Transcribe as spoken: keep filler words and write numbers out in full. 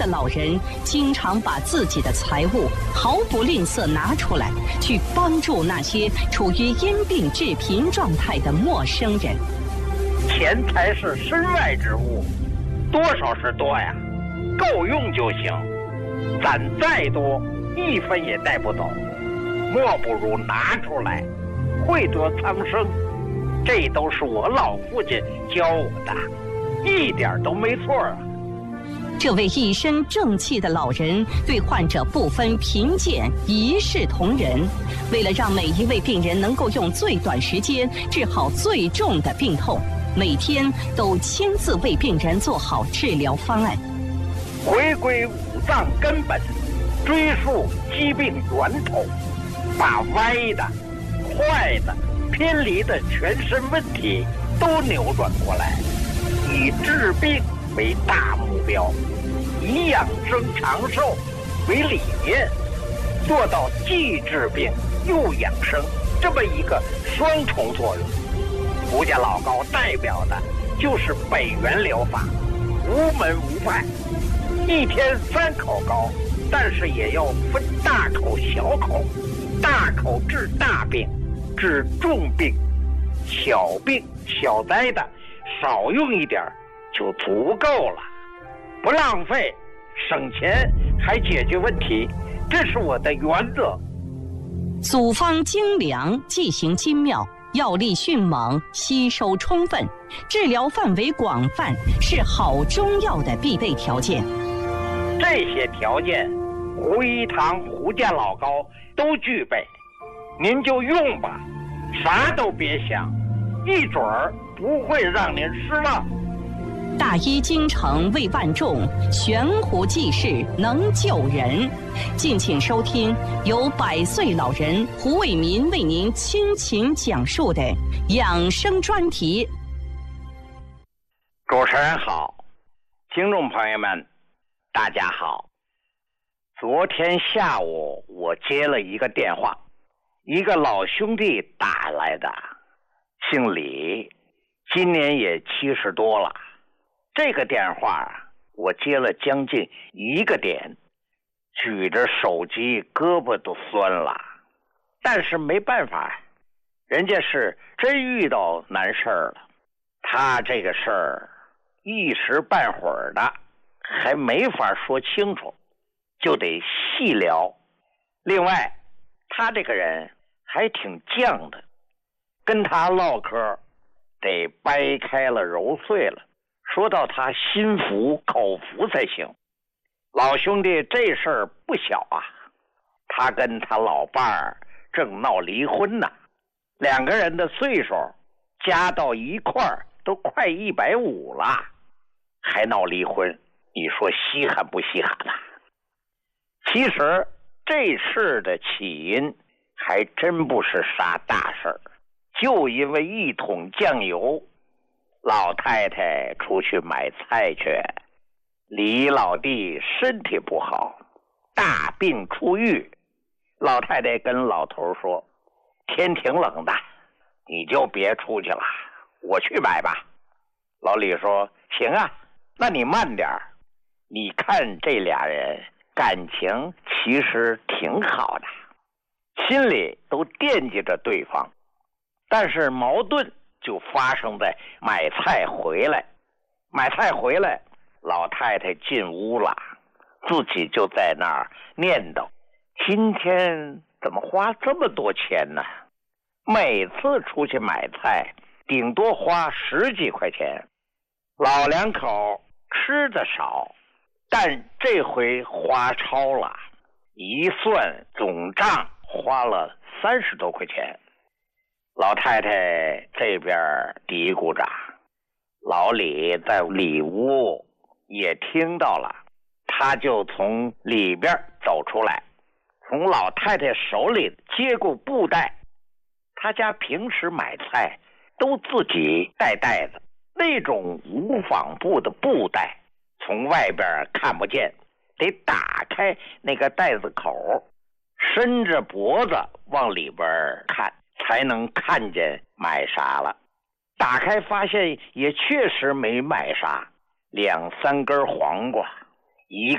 的老人经常把自己的财物毫不吝啬拿出来，去帮助那些处于因病致贫状态的陌生人。 钱财是身外之物，多少是多呀，够用就行。攒再多，一分也带不走，莫不如拿出来，惠泽苍生。这都是我老父亲教我的，一点都没错啊。 这位一身正气的老人对患者不分贫贱，一视同仁。为了让每一位病人能够用最短时间治好最重的病痛，每天都亲自为病人做好治疗方案。 回归五脏根本，追溯疾病源头，把歪的、坏的、偏离的全身问题都扭转过来，以治病为大目标，以养生长寿为理念，做到既治病又养生这么一个双重作用。胡家老高代表的就是北元疗法，无门无派，一天三口高，但是也要分大口小口，大口治大病，治重病，小病小灾的少用一点就足够了，不浪费，省钱还解决问题，这是我的原则。 组方精良，剂型精妙，药力迅猛，吸收充分，治疗范围广泛，是好中药的必备条件。 这些条件，胡一堂、胡家老高都具备，您就用吧，啥都别想，一准儿不会让您失望。 大医精诚为万众，悬壶济世能救人。敬请收听由百岁老人胡卫民为您倾情讲述的养生专题。 主持人好，听众朋友们大家好。昨天下午我接了一个电话，一个老兄弟打来的，姓李，今年也七十多了。这个电话我接了将近一个点，举着手机胳膊都酸了，但是没办法，人家是真遇到难事儿了。他这个事儿一时半会儿的还没法说清楚，就得细聊。另外他这个人还挺犟的，跟他唠嗑得掰开了揉碎了，说到他心服口服才行。老兄弟这事儿不小啊，他跟他老伴儿正闹离婚呢，两个人的岁数加到一块儿都快一百五了，还闹离婚，你说稀罕不稀罕啊？其实这事的起因还真不是啥大事儿，就因为一桶酱油，老太太出去买菜去，李老弟身体不好，大病初愈。老太太跟老头说，天挺冷的，你就别出去了，我去买吧。老李说，行啊，那你慢点儿。你看这俩人感情其实挺好的，心里都惦记着对方，但是矛盾就发生在买菜回来。买菜回来，老太太进屋了，自己就在那儿念叨，今天怎么花这么多钱呢？每次出去买菜顶多花十几块钱，老两口吃的少，但这回花超了，一算总账花了三十多块钱。老太太这边嘀咕着，老李在里屋也听到了，他就从里边走出来，从老太太手里接过布袋。他家平时买菜都自己带袋子，那种无纺布的布袋从外边看不见，得打开那个袋子口，伸着脖子往里边看，才能看见买啥了。打开发现也确实没买啥，两三根黄瓜，一